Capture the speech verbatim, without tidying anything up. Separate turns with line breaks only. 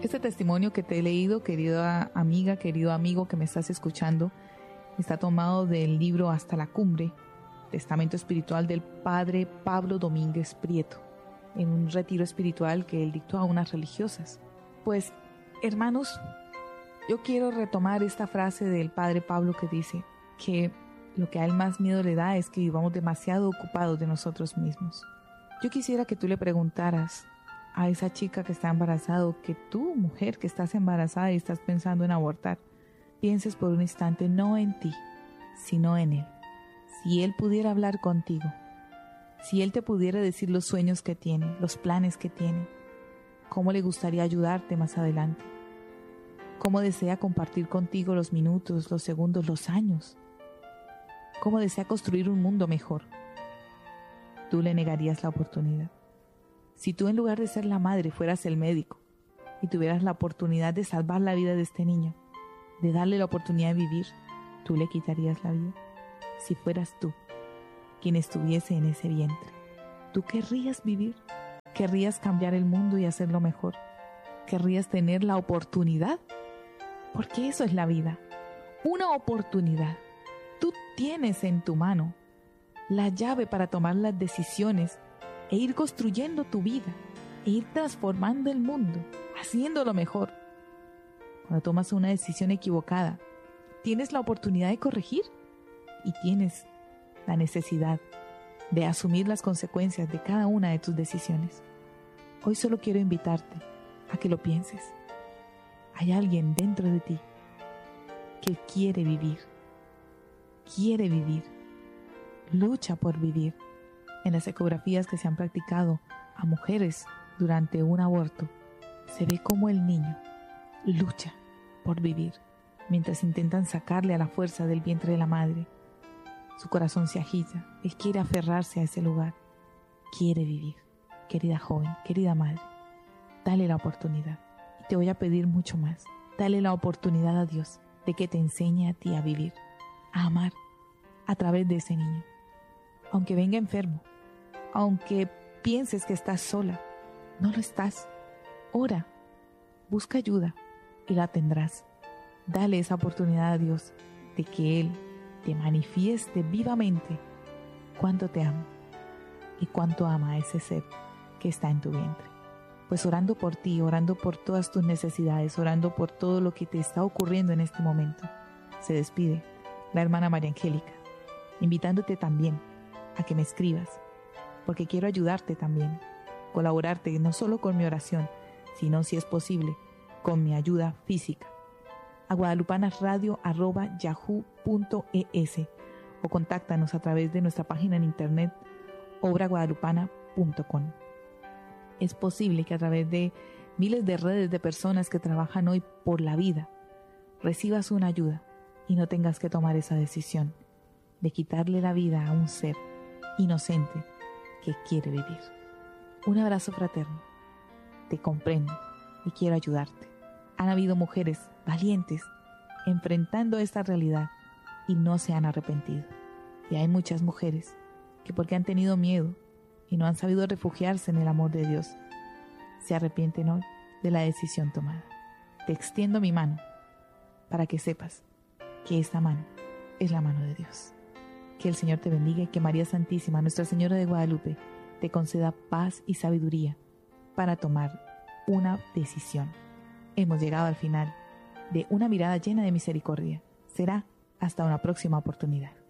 Este testimonio que te he leído, querida amiga, querido amigo que me estás escuchando, está tomado del libro Hasta la Cumbre, Testamento Espiritual del Padre Pablo Domínguez Prieto, en un retiro espiritual que él dictó a unas religiosas. Pues, hermanos, yo quiero retomar esta frase del Padre Pablo que dice que lo que a él más miedo le da es que vivamos demasiado ocupados de nosotros mismos. Yo quisiera que tú le preguntaras a esa chica que está embarazada, o que tú, mujer, que estás embarazada y estás pensando en abortar, pienses por un instante no en ti, sino en él. Si él pudiera hablar contigo, si él te pudiera decir los sueños que tiene, los planes que tiene, cómo le gustaría ayudarte más adelante, cómo desea compartir contigo los minutos, los segundos, los años, cómo desea construir un mundo mejor, tú le negarías la oportunidad. Si tú, en lugar de ser la madre, fueras el médico y tuvieras la oportunidad de salvar la vida de este niño, de darle la oportunidad de vivir, ¿tú le quitarías la vida? Si fueras tú quien estuviese en ese vientre, ¿tú querrías vivir? ¿Querrías cambiar el mundo y hacerlo mejor? ¿Querrías tener la oportunidad? Porque eso es la vida, una oportunidad. Tú tienes en tu mano la llave para tomar las decisiones e ir construyendo tu vida, e ir transformando el mundo, haciéndolo mejor. Cuando tomas una decisión equivocada, tienes la oportunidad de corregir y tienes la necesidad de asumir las consecuencias de cada una de tus decisiones. Hoy solo quiero invitarte a que lo pienses. Hay alguien dentro de ti que quiere vivir, quiere vivir, lucha por vivir. En las ecografías que se han practicado a mujeres durante un aborto, se ve cómo el niño lucha por vivir mientras intentan sacarle a la fuerza del vientre de la madre. Su corazón se agita, él quiere aferrarse a ese lugar, quiere vivir. Querida joven, querida madre, dale la oportunidad. Y te voy a pedir mucho más. Dale la oportunidad a Dios de que te enseñe a ti a vivir, a amar a través de ese niño. Aunque venga enfermo, aunque pienses que estás sola, no lo estás. Ora, busca ayuda y la tendrás. Dale esa oportunidad a Dios de que Él te manifieste vivamente cuánto te ama y cuánto ama a ese ser que está en tu vientre. Pues orando por ti, orando por todas tus necesidades, orando por todo lo que te está ocurriendo en este momento, se despide la hermana María Angélica, invitándote también a que me escribas, porque quiero ayudarte también, colaborarte no solo con mi oración, sino, si es posible, con mi ayuda física, a guadalupanasradio arroba yahoo punto es o contáctanos a través de nuestra página en internet obra guadalupana punto com. Es posible que a través de miles de redes de personas que trabajan hoy por la vida, recibas una ayuda y no tengas que tomar esa decisión de quitarle la vida a un ser inocente que quiere vivir. Un abrazo fraterno. Te comprendo y quiero ayudarte. Han habido mujeres valientes enfrentando esta realidad y no se han arrepentido. Y hay muchas mujeres que, porque han tenido miedo y no han sabido refugiarse en el amor de Dios, se arrepienten hoy de la decisión tomada. Te extiendo mi mano para que sepas que esta mano es la mano de Dios. Que el Señor te bendiga y que María Santísima, Nuestra Señora de Guadalupe, te conceda paz y sabiduría para tomar una decisión. Hemos llegado al final de Una Mirada Llena de Misericordia. Será hasta una próxima oportunidad.